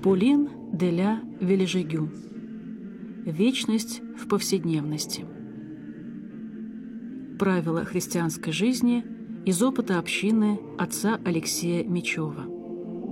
Полин де ля Вележегю. Вечность в повседневности. Правила христианской жизни из опыта общины отца Алексея Мечева.